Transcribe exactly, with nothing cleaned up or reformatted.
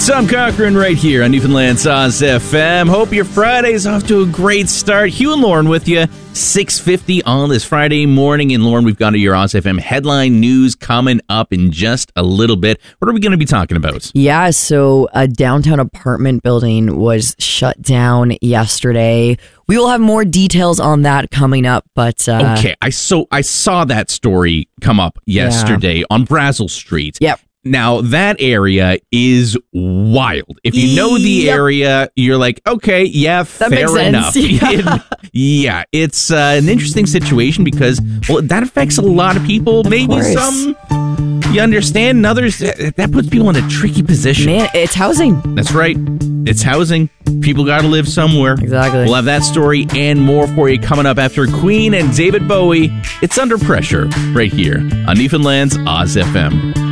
Tom Cochran right here on Newfoundland's Oz F M. Hope your Friday's off to a great start. Hugh and Lauren with you, six fifty on this Friday morning. And Lauren, we've got your Oz F M headline news coming up in just a little bit. What are we going to be talking about? Yeah, so a downtown apartment building was shut down yesterday. We will have more details on that coming up, but... Uh, okay, I so I saw that story come up yesterday yeah. on Brazel Street. Yep. Now, that area is wild. If you know the yep. area, you're like, okay, yeah, that fair makes enough. Sense. Yeah. yeah, it's uh, an interesting situation because, well, that affects a lot of people. Of Maybe course. some you understand, and others, that puts people in a tricky position. Man, it's housing. That's right. It's housing. People got to live somewhere. Exactly. We'll have that story and more for you coming up after Queen and David Bowie. It's Under Pressure right here on Newfoundland's Oz F M.